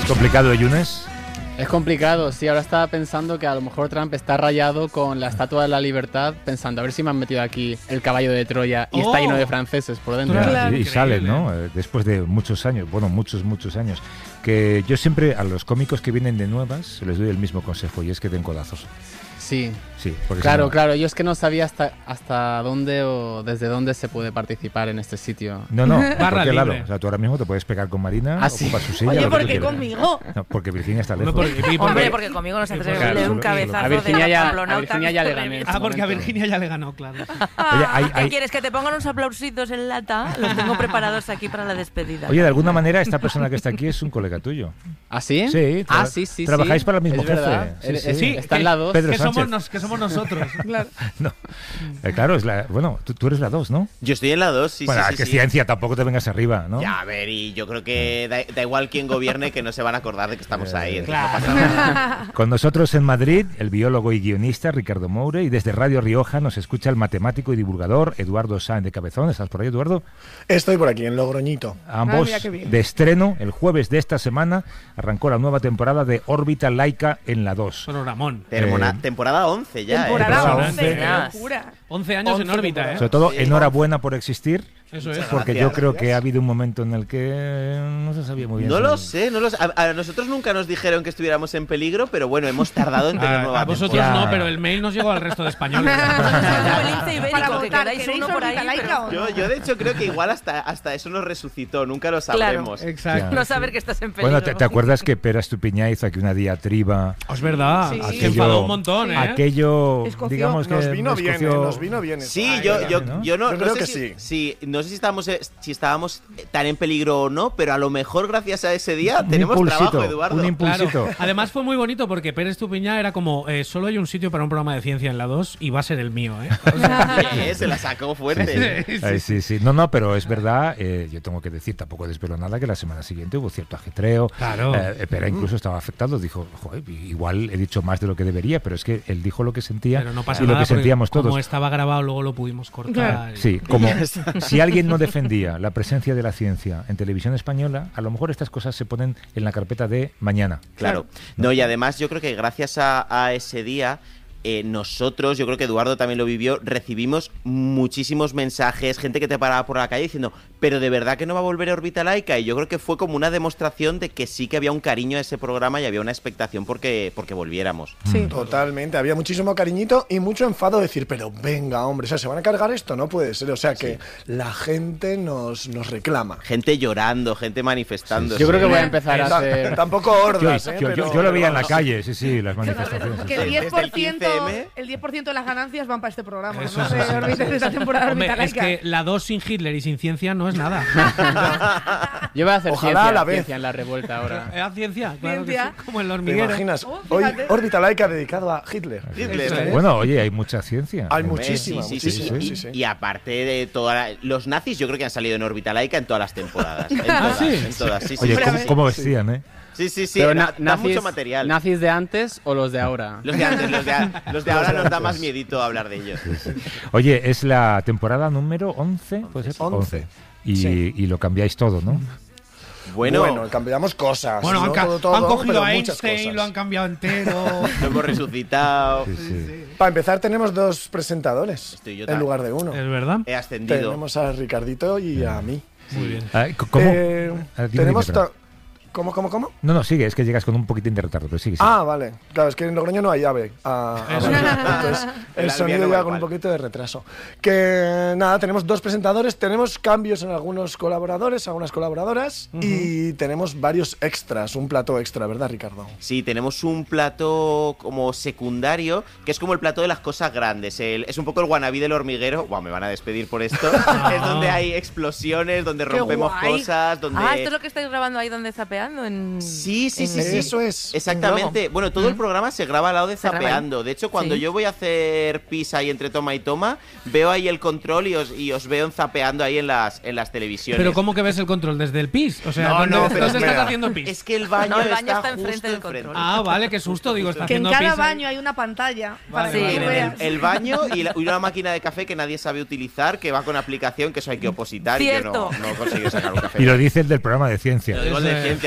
complicado, Yunes. Es complicado, sí. Ahora estaba pensando que a lo mejor Trump está rayado con la Estatua de la Libertad, pensando a ver si me han metido aquí el caballo de Troya y está lleno de franceses por dentro. Claro. Y sale, ¿no? Después de muchos años, bueno, muchos años, que yo siempre a los cómicos que vienen de nuevas les doy el mismo consejo, y es que den codazos. Sí. Claro, claro. Yo es que no sabía hasta dónde o desde dónde se puede participar en este sitio. No, barra libre. O sea, tú ahora mismo te puedes pegar con Marina, ocupar su silla. Oye, ¿por qué conmigo? No, porque Virginia está lejos. Hombre, porque conmigo no se atreve un cabezazo a Virginia ya le gané. Porque a Virginia ya le ganó, claro. Oye, ¿qué quieres? ¿Que te pongan unos aplausitos en lata? Los tengo preparados aquí para la despedida. Oye, de alguna manera esta persona que está aquí es un colega tuyo. ¿Ah, sí? Sí. Sí. Trabajáis para el mismo jefe. Sí, está en la 2. Pedro que somos nosotros. Claro. No. Claro, tú eres la 2, ¿no? Yo estoy en la 2, sí. Bueno, sí, que ciencia, tampoco te vengas arriba, ¿no? Ya, a ver, y yo creo que da igual quién gobierne, que no se van a acordar de que estamos ahí. Claro. No pasa nada. Con nosotros en Madrid, el biólogo y guionista Ricardo Moure, y desde Radio Rioja nos escucha el matemático y divulgador Eduardo Sáenz de Cabezón. ¿Estás por ahí, Eduardo? Estoy por aquí, en Logroñito. Ambos de estreno. El jueves de esta semana arrancó la nueva temporada de Órbita Laica en la 2. Bueno, Ramón. Temporada 11 ya. Temporada 11. 11 años en órbita, ¿eh? Sobre todo, enhorabuena por existir. Eso es. Porque yo creo que ha habido un momento en el que no se sabía muy bien. No lo sé. A nosotros nunca nos dijeron que estuviéramos en peligro, pero bueno, hemos tardado en tener nueva A vosotros temporada. no, pero el mail nos llegó al resto de españoles. Para votar, ¿queréis uno por ahí? Yo de hecho creo que igual hasta eso nos resucitó, nunca lo sabremos. Claro, exacto. No saber que estás en peligro. Bueno, ¿te acuerdas que Pera Estupiñá hizo aquí una diatriba? Es verdad, sí. que enfadó un montón, ¿eh? Aquello, digamos que nos vino bien. Sí, yo no creo sé que sí. No sé si estábamos tan en peligro o no, pero a lo mejor gracias a ese día tenemos trabajo, Eduardo. Un impulsito. Claro. Además fue muy bonito porque Pérez Estupiñá era como solo hay un sitio para un programa de ciencia en la 2 y va a ser el mío, ¿eh? O sea, se la sacó fuerte. Sí. No, pero es verdad, yo tengo que decir, tampoco desvelo nada, que la semana siguiente hubo cierto ajetreo. Claro. Pera incluso estaba afectado, dijo, joder, igual he dicho más de lo que debería, pero es que él dijo lo que sentía pero no pasa y lo nada, que sentíamos todos. Como estaba grabado, luego lo pudimos cortar. Claro. Sí, como si alguien no defendía la presencia de la ciencia en televisión española, a lo mejor estas cosas se ponen en la carpeta de mañana. Claro. No, y además yo creo que gracias a ese día nosotros, yo creo que Eduardo también lo vivió, recibimos muchísimos mensajes, gente que te paraba por la calle diciendo, pero de verdad que no va a volver a Órbita Laica, y yo creo que fue como una demostración de que sí que había un cariño a ese programa y había una expectación porque volviéramos. Sí. Totalmente, había muchísimo cariñito y mucho enfado de decir, pero venga, hombre, o sea, ¿se van a cargar esto? No puede ser, o sea, que la gente nos reclama. Gente llorando, gente manifestándose. Yo creo que voy a empezar a hacer... Tampoco hordas, yo lo veía en la calle, sí, las manifestaciones. Que el 10% de las ganancias van para este programa. Eso no se olviden de esta temporada. Hombre, es que la 2 sin Hitler y sin ciencia no es nada. Yo voy a hacer Ojalá a la vez. ciencia en la revuelta ahora. ¿Era ciencia? Claro Ciencia. que sí, como el ¿Te hormiguero. imaginas? Hoy Órbita Laica dedicado a Hitler. Bueno, oye, hay mucha ciencia. Hay muchísima. Y aparte de los nazis, yo creo que han salido en Órbita Laica en todas las temporadas. En todas, sí. Oye, ¿cómo vestían, eh? Sí, Pero da mucho material. ¿Nazis de antes o los de ahora? Los de antes, los de ahora nos da más miedito hablar de ellos. Oye, es la temporada número 11, ¿puede ser? 11. Y lo cambiáis todo, ¿no? Bueno, cambiamos cosas. Bueno, no han todo, cogido a muchas Einstein, cosas. lo han cambiado entero. lo hemos resucitado. Sí. Para empezar, tenemos 2 presentadores Estoy yo en lugar de 1. ¿Es verdad? He ascendido. Tenemos a Ricardito y a mí. Muy bien. ¿Cómo? Tenemos... ¿Cómo? No, sigue, es que llegas con un poquitín de retardo, pero sigue. Ah, vale. Claro, es que en Logroño no hay llave. Entonces, el sonido llega con un poquito de retraso. Que nada, tenemos 2 presentadores, tenemos cambios en algunos colaboradores, algunas colaboradoras, y tenemos varios extras, un plato extra, ¿verdad, Ricardo? Sí, tenemos un plato como secundario, que es como el plato de las cosas grandes. Es un poco el wannabe del hormiguero. Buah, me van a despedir por esto. Es donde hay explosiones, donde rompemos cosas, donde... esto es lo que estáis grabando ahí donde zapeando. Sí. Eso es. Exactamente. Bueno, todo el programa se graba al lado de Zapeando. De hecho, cuando yo voy a hacer pis ahí entre toma y toma, veo ahí el control y os veo Zapeando ahí en las televisiones. Pero ¿cómo que ves el control? ¿Desde el pis? O sea, ¿dónde estás haciendo pis? Es que el baño, está enfrente del control. Ah, vale, qué susto. Digo, está que en haciendo cada pis. baño hay una pantalla para que tú Tienen veas. el baño y una máquina de café que nadie sabe utilizar, que va con aplicación, que eso hay que opositar. Cierto. Y yo no consigo sacar un café. Y lo dice el del programa de ciencia. Lo digo el de ciencia.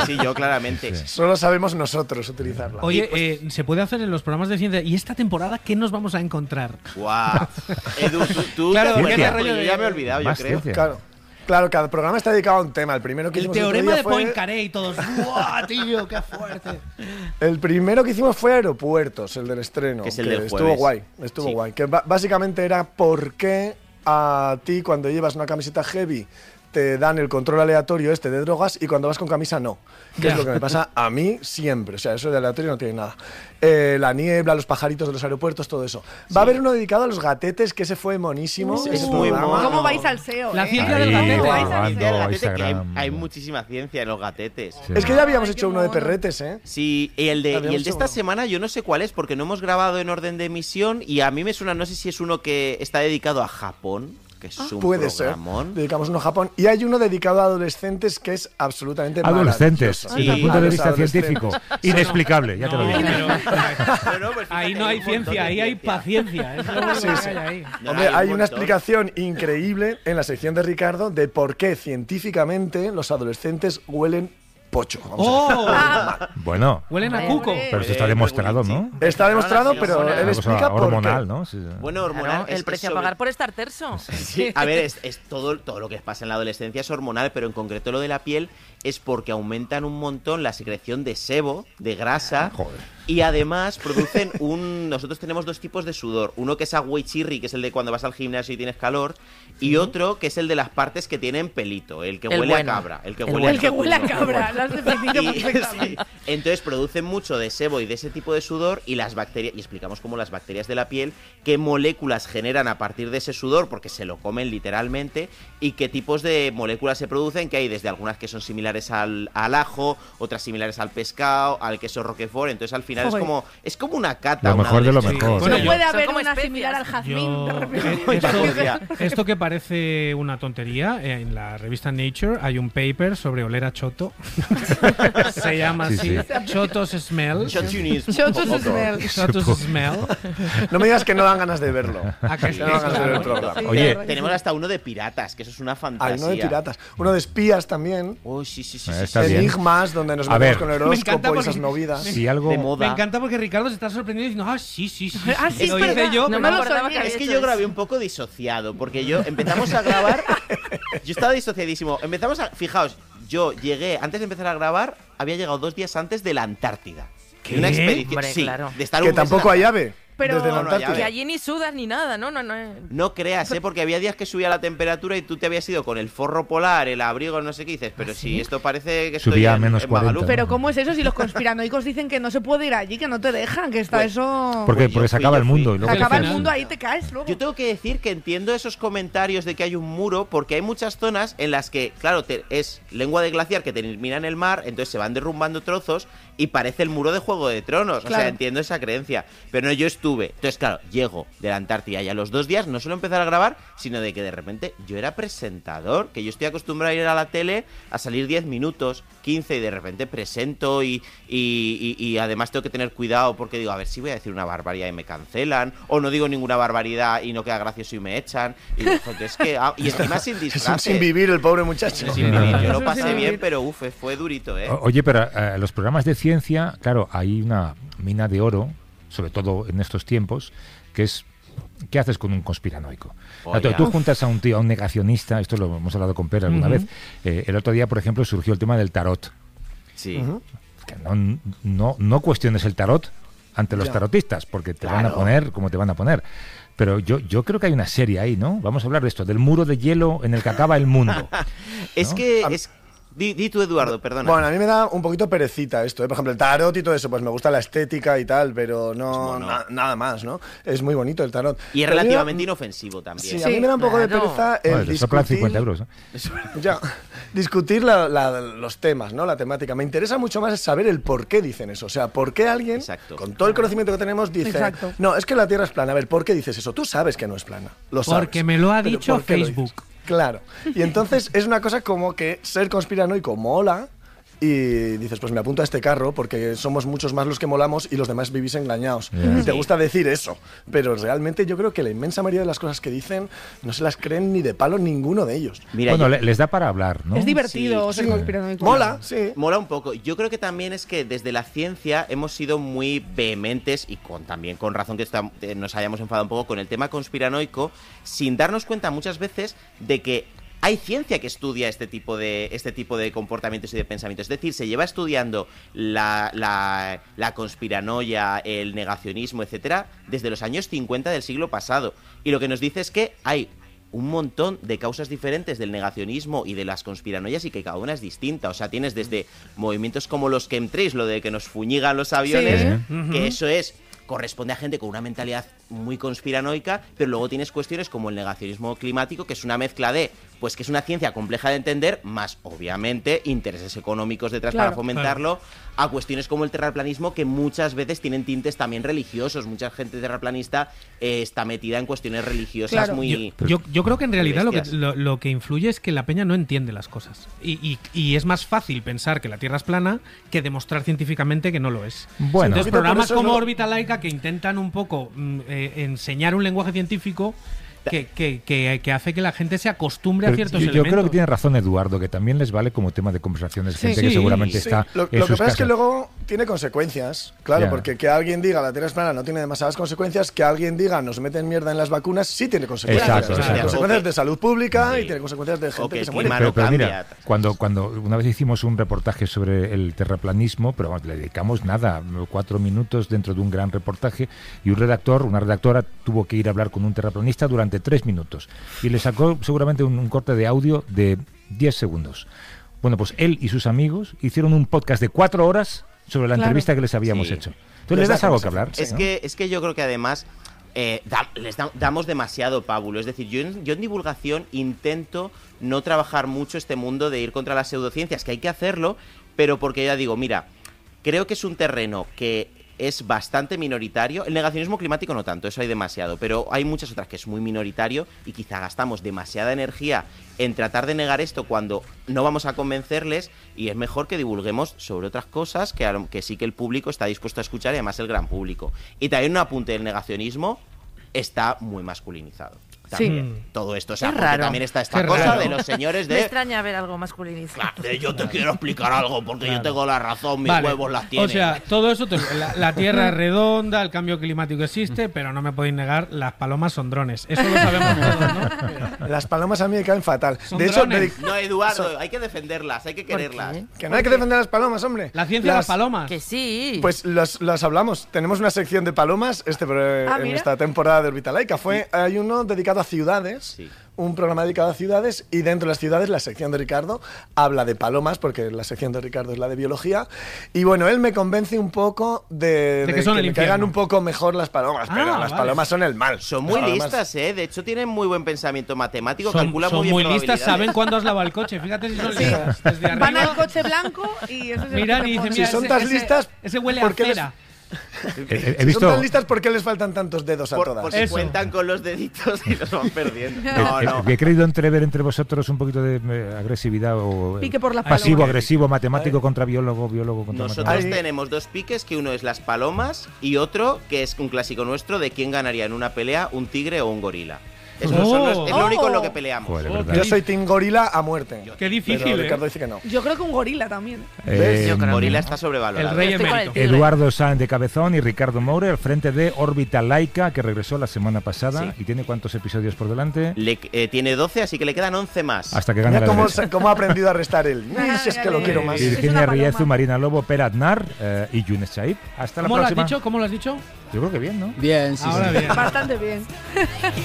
así yo, claramente. Sí. Solo sabemos nosotros utilizarla. Oye, se puede hacer en los programas de ciencia. ¿Y esta temporada qué nos vamos a encontrar? ¡Guau! Edu, tú Claro, te acuerdas, ¿qué porque rollo yo ya me he olvidado, yo Más creo. ciencia. Claro, cada programa está dedicado a un tema. El primero que El hicimos el otro teorema día de fue... Poincaré y todos. ¡Buah, tío, qué fuerte! El primero que hicimos fue Aeropuertos, el del estreno. Que es el del estuvo jueves. guay, estuvo Sí. guay. Que básicamente era por qué a ti cuando llevas una camiseta heavy te dan el control aleatorio de drogas y cuando vas con camisa no. Que es lo que me pasa a mí siempre. O sea, eso de aleatorio no tiene nada. La niebla, los pajaritos de los aeropuertos, todo eso. Va a haber uno dedicado a los gatetes, que ese fue monísimo. Es ese muy programa. mono. ¿Cómo vais al SEO? La ciencia Ahí, del gatete. ¿Cómo vais al grabando SEO? Del gatete, que Instagram. hay muchísima ciencia en los gatetes. Sí. Es que ya habíamos Ay, hecho qué uno de mono. perretes, ¿eh? Sí, y el de esta uno. semana yo no sé cuál es porque no hemos grabado en orden de emisión y a mí me suena, no sé si es uno que está dedicado a Japón, que es un Puede ser. programón. Dedicamos uno a Japón. Y hay uno dedicado a adolescentes que es absolutamente Adolescentes, maravilloso. desde el Sí. punto A de los vista adolescentes. científico. Inexplicable, ya te lo No, digo. pero Pues ahí fíjate, no hay un montón ciencia, de ahí hay ciencia. paciencia. Es lo único Sí, que sí. hay ahí. No, Hombre, un hay una montón. explicación increíble en la sección de Ricardo de por qué científicamente los adolescentes huelen pocho. Vamos a ver. ¡Oh! Bueno, Huelen a Hombre, cuco. hombre. pero eso está demostrado, ¿no? Está demostrado, pero hormonal. él Una cosa explica por hormonal, qué. ¿no? Sí. Bueno, hormonal. Claro, el precio a pagar por estar terso. Sí, a ver, es todo lo que pasa en la adolescencia es hormonal, pero en concreto lo de la piel es porque aumentan un montón la secreción de sebo, de grasa, Joder. y además producen Nosotros tenemos dos tipos de sudor. Uno que es agüichirri, que es el de cuando vas al gimnasio y tienes calor, y otro que es el de las partes que tienen pelito, el que El huele bueno. a cabra. El que El huele El que huele a rotundo. cabra, lo has definido Y- perfectamente. sí. Entonces producen mucho de sebo y de ese tipo de sudor y las bacterias, y explicamos cómo las bacterias de la piel, qué moléculas generan a partir de ese sudor, porque se lo comen literalmente, y qué tipos de moléculas se producen, que hay desde algunas que son similares al ajo, otras similares al pescado, al queso roquefort, entonces al final Joder. es como una cata. Lo una mejor de lo adolescencia. mejor. Bueno, No puede Son haber como una especias. similar al jazmín, de repente. Esto que parece una tontería, en la revista Nature hay un paper sobre oler a choto. Se llama Sí, así, Chotos Smell. Chotunismo. Chotos smell. Chotos Smell. No me digas que no dan ganas de verlo. ¿A que sí? No dan ganas de ver el Claro. programa. Sí, Oye, claro. Tenemos hasta uno de piratas, que eso es una Hay fantasía. uno de piratas. Uno de espías también. Uy, sí. Está bien. Enigmas, donde nos A metemos ver. con el Me encanta horóscopo y esas porque- movidas. Si algo... De moda. Me encanta porque Ricardo se está sorprendido diciendo, sí. Ah, sí, Lo es hice verdad. yo, No pero me lo acordaba sabía. que Es que Eso yo es. grabé un poco disociado, porque yo empezamos a grabar, yo estaba disociadísimo. Fijaos, yo llegué, antes de empezar a grabar, había llegado 2 días antes de la Antártida. ¿Qué? De una expedición, Hombre, sí, claro. de estar Que un mes en tampoco la- hay ave. Pero- desde la No, no hay Antártida. Que allí ni sudas ni nada, ¿no? No creas, porque había días que subía la temperatura y tú te habías ido con el forro polar, el abrigo, no sé qué, y dices, pero si esto parece que estoy Subía a en, menos en 40. Magaluf. Pero ¿cómo es eso si los conspiranoicos dicen que no se puede ir allí, que no te dejan, que está Pues- eso... Porque, Yo porque se fui, acaba yo el fui. mundo. Y luego Se acaba el final. mundo, ahí te caes luego. Yo tengo que decir que entiendo esos comentarios de que hay un muro, porque hay muchas zonas en las que, claro, es lengua de glaciar que termina en el mar, entonces se van derrumbando trozos y parece el muro de Juego de Tronos. O Claro. sea, entiendo esa creencia. Pero no, yo estuve. Entonces, claro, llego de la Antártida y a los 2 días no solo empezar a grabar, sino de que de repente yo era presentador, que yo estoy acostumbrado a ir a la tele a salir 10 minutos, 15 y de repente presento y además tengo que tener cuidado porque digo, a ver si voy a decir una barbaridad y me cancelan, o no digo ninguna barbaridad y no queda gracioso y me echan. Y digo, joder, es que... y encima sin Es disfraz. un sin vivir el pobre muchacho. Sin vivir. Yo Es lo un pasé sin bien, vivir. pero fue durito, ¿eh? Oye, pero los programas de ciencia, claro, hay una mina de oro, sobre todo en estos tiempos, que es ¿qué haces con un conspiranoico? Oye. Tú juntas a un tío, a un negacionista, esto lo hemos hablado con Per alguna vez. El otro día, por ejemplo, surgió el tema del tarot. Sí. Que no cuestiones el tarot ante los Ya. tarotistas, porque te van a Claro. poner como te van a poner. Pero yo creo que hay una serie ahí, ¿no? Vamos a hablar de esto, del muro de hielo en el que acaba el mundo. Es ¿no? que... Di tú, Eduardo, perdona. Bueno, a mí me da un poquito perecita esto, ¿eh? Por ejemplo, el tarot y todo eso, pues me gusta la estética y tal, pero no mono. nada más, ¿no? Es muy bonito el tarot. Y es Pero a mí me da- relativamente inofensivo también. Sí, a mí me da un poco de claro. pereza Bueno, el te soplan discutir, 50 euros. ¿no? ya, discutir los temas, ¿no? La temática. Me interesa mucho más saber el por qué dicen eso. O sea, por qué alguien, Exacto. con todo el conocimiento que tenemos, dice, Exacto. no, es que la Tierra es plana. A ver, ¿por qué dices eso? Tú sabes que no es plana. Lo sabes. Porque me lo ha Pero dicho ¿por qué lo Facebook. dices? Claro. Y entonces es una cosa como que ser conspiranoico mola y dices, pues me apunto a este carro porque somos muchos más los que molamos y los demás vivís engañados. Y te gusta decir eso, pero realmente yo creo que la inmensa mayoría de las cosas que dicen no se las creen ni de palo ninguno de ellos. Mira, bueno, les da para hablar, ¿no? Es divertido ser conspiranoico. Mola, sí. Mola un poco. Yo creo que también es que desde la ciencia hemos sido muy vehementes y también con razón que nos hayamos enfadado un poco con el tema conspiranoico, sin darnos cuenta muchas veces de que hay ciencia que estudia este tipo de comportamientos y de pensamientos. Es decir, se lleva estudiando la conspiranoia, el negacionismo, etcétera, desde los años 50 del siglo pasado. Y lo que nos dice es que hay un montón de causas diferentes del negacionismo y de las conspiranoias y que cada una es distinta. O sea, tienes desde movimientos como los chemtrails, lo de que nos fuñigan los aviones, que eso corresponde a gente con una mentalidad muy conspiranoica, pero luego tienes cuestiones como el negacionismo climático, que es una mezcla de, pues que es una ciencia compleja de entender, más obviamente intereses económicos detrás para fomentarlo, a cuestiones como el terraplanismo, que muchas veces tienen tintes también religiosos. Mucha gente terraplanista está metida en cuestiones religiosas muy... Yo creo que en realidad lo que influye es que la peña no entiende las cosas. Y es más fácil pensar que la Tierra es plana que demostrar científicamente que no lo es. Bueno, entonces programas como Órbita Laica que intentan un poco enseñar un lenguaje científico que hace que la gente se acostumbre a ciertos elementos. Yo creo que tiene razón Eduardo, que también les vale como tema de conversaciones. Gente que seguramente está Lo que pasa es que luego tiene consecuencias, claro, porque que alguien diga la Tierra es plana no tiene demasiadas consecuencias, que alguien diga nos meten mierda en las vacunas sí tiene consecuencias. Tiene consecuencias de salud pública y tiene consecuencias de gente que se muere. Pero mira, cuando una vez hicimos un reportaje sobre el terraplanismo, pero le dedicamos 4 minutos dentro de un gran reportaje, y una redactora tuvo que ir a hablar con un terraplanista durante 3 minutos y le sacó seguramente un corte de audio de 10 segundos. Bueno, pues él y sus amigos hicieron un podcast de 4 horas sobre la entrevista que les habíamos hecho. ¿Tú les das algo que hablar? Es que yo creo que además les damos demasiado pábulo. Es decir, yo en divulgación intento no trabajar mucho este mundo de ir contra las pseudociencias, que hay que hacerlo, pero porque ya digo, mira, creo que es un terreno que es bastante minoritario. El negacionismo climático no tanto, eso hay demasiado, pero hay muchas otras que es muy minoritario y quizá gastamos demasiada energía en tratar de negar esto cuando no vamos a convencerles, y es mejor que divulguemos sobre otras cosas que sí que el público está dispuesto a escuchar, y además el gran público. Y también un apunte del negacionismo, está muy masculinizado. También. Todo esto, o sea, porque también está esta cosa de los señores de... Me extraña ver algo masculinizado. Claro, yo te quiero explicar algo porque yo tengo la razón, mis huevos las tienen. O sea, todo eso, la Tierra es redonda, el cambio climático existe, pero no me podéis negar, las palomas son drones. Eso lo sabemos todos, ¿no? Las palomas a mí me caen fatal. De hecho, no, Eduardo, hay que defenderlas, hay que quererlas. Que no hay que defender a las palomas, hombre. La ciencia de las palomas. Que sí. Pues las hablamos. Tenemos una sección de palomas en esta temporada de Órbita Laica. Hay uno dedicado a ciudades. Sí. Un programa dedicado a ciudades, y dentro de las ciudades la sección de Ricardo habla de palomas, porque la sección de Ricardo es la de biología, y bueno, él me convence un poco de que me caigan un poco mejor las palomas, pero las palomas son el mal. Son muy listas, de hecho tienen muy buen pensamiento matemático, calculan muy bien. Son muy listas, saben cuándo has lavado el coche, fíjate si son listas. Desde arriba, van al coche blanco y eso se miran y dicen, si son tan listas, ese huele a cera. He visto... Son tan listas, ¿por qué les faltan tantos dedos a todas? Porque cuentan con los deditos y los van perdiendo. No. He querido entrever entre vosotros un poquito de agresividad o pique por las pasivo-agresivo, matemático contra biólogo contra Nosotros matemático. tenemos 2 piques, que uno es las palomas y otro, que es un clásico nuestro, de quién ganaría en una pelea, un tigre o un gorila. Es lo único en lo que peleamos. Joder, yo soy team gorila a muerte. Qué difícil, pero Ricardo dice que no. Yo creo que un gorila también. Yo creo gorila está sobrevalorado. El rey emérito. Eduardo Sáenz de Cabezón y Ricardo Moure al frente de Órbita Laica, que regresó la semana pasada. ¿Y tiene cuántos episodios por delante? Tiene 12, así que le quedan 11 más. Hasta que gane la derecha. Cómo ha aprendido a restar él. Si es que lo quiero más. Virginia Riezu, Marina Lobo, Per Aznar y Younes Chaib. Hasta la próxima. ¿Cómo lo has dicho? Yo creo que bien, ¿no? Bien, sí. Ahora bien. Bastante bien.